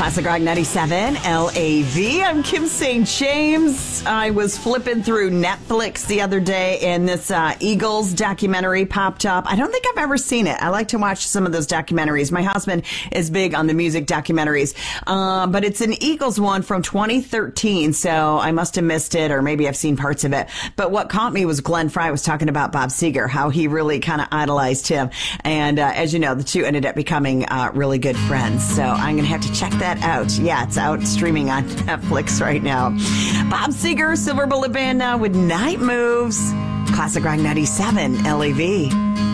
Classic Rock 97 LAV. I'm Kim St. James. I was flipping through Netflix the other day and this Eagles documentary popped up. I don't think I've ever seen it. I like to watch some of those documentaries. My husband is big on the music documentaries. But it's an Eagles one from 2013, so I must have missed it, or maybe I've seen parts of it. But what caught me was Glenn Frey was talking about Bob Seger, how he really kind of idolized him. And as you know, the two ended up becoming really good friends. So I'm going to have to check that out. Yeah, it's out streaming on Netflix right now. Bob Seger, Silver Bullet Band now with Night Moves. Classic Rock 97 LAV.